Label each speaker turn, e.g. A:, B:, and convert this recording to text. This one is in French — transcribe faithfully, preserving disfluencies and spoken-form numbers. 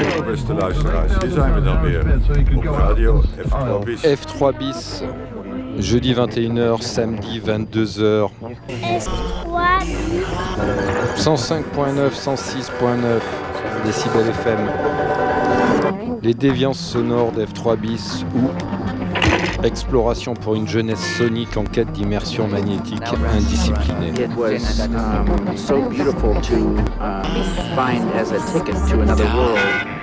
A: beste luisteraars, hier zijn we dan weer op radio F trois bis.
B: F trois bis, jeudi vingt et une heures, samedi vingt-deux heures.
C: F trois bis.
B: cent cinq point neuf, cent six point neuf décibels F M. Les déviances sonores d'F trois bis ou exploration pour une jeunesse sonique en quête d'immersion magnétique indisciplinée.
D: It was um, so beautiful to uh, find as a ticket to another world.